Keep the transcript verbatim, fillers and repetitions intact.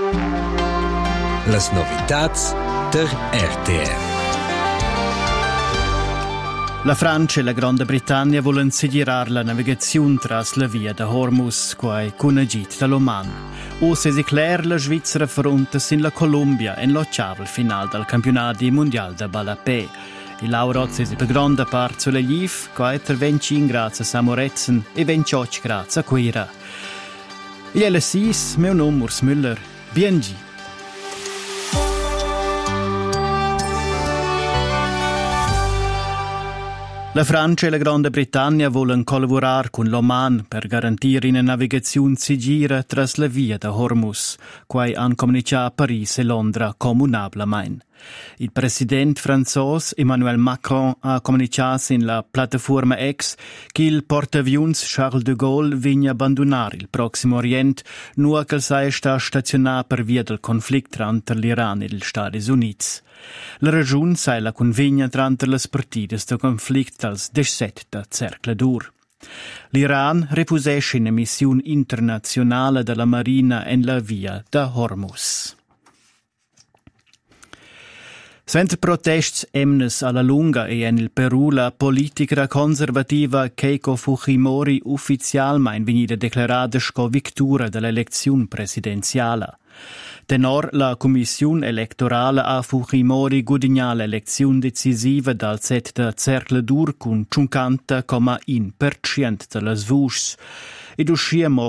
Las novitats der R T R. La Francia e la Grande Britannia volen seguirar la navigazione tras la via de Hormuz, quai cunagit dall'Oman. O se si clar la Svizzera fronte sin la Colombia en l'ottavel final del campionato mondiale de Balapé. I laureat si per grande parte sulle Liv, quai ter venticinque grazie a Samoretzen e ventotto grazie a Quira. Il L sei, meu nome Urs Müller, biengi. La Francia e la Grande Britannia volen collaborar con l'Oman per garantire una navigazione sicura tras la via de Hormuz, quai han comunicato a Paris e Londra comunablemente. Il presidente francese Emmanuel Macron ha comunicato in la piattaforma X che il portavions Charles de Gaulle vigna abbandonare il Prossimo Oriente nu che sei sta stazionato per via del conflitto tra l'Iran e gli Stati Uniti. La ragione sei la convegna tra le partite del conflitto als diciassette cercle dur. L'Iran repusesce una missione internazionale della Marina en la via de Hormuz. Senza protesti emnes alla lunga e in Perù la politica conservativa Keiko Fujimori ufficialmente venida declarata sco vittoria dell'elezione presidenziale. Tenor la commissione elettorale a Fujimori guadagna l'elezione decisiva dal set de cercle dur con cinquanta virgola uno per cento delle voci ed usciamo